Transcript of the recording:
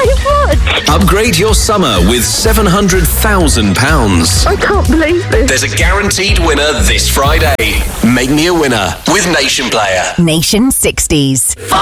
very much. Upgrade your summer with £700,000. I can't believe this. There's a guaranteed winner this Friday. Make me a winner with Nation Player. Nation 60s.